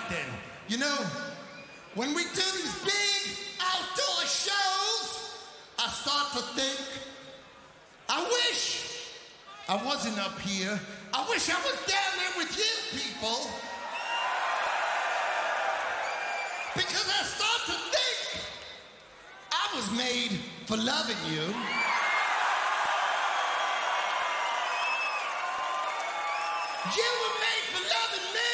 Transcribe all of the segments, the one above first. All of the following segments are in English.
then. You know, when we do these big outdoor shows, I start to think, I wish I wasn't up here. I wish I was down there with you people. Because I start to think I was made for loving you. You were made for loving me.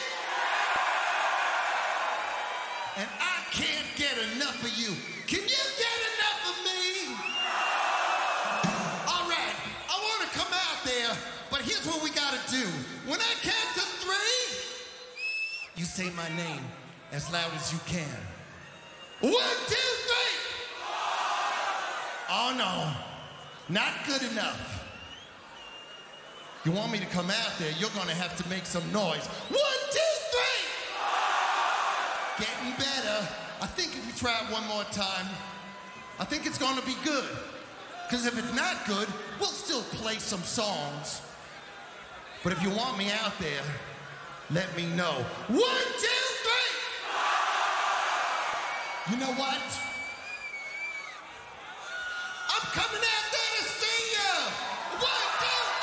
And I can't get enough of you. Can you get enough of me? All right, I want to come out there, but here's what we got to do. When I count to 3, you say my name as loud as you can. 1, 2, 3. Oh, no, not good enough. You want me to come out there, you're going to have to make some noise. 1, 2, 3. Getting better. I think if you try it one more time, I think it's going to be good. Because if it's not good, we'll still play some songs. But if you want me out there, let me know. 1, 2, 3. You know what? I'm coming out there.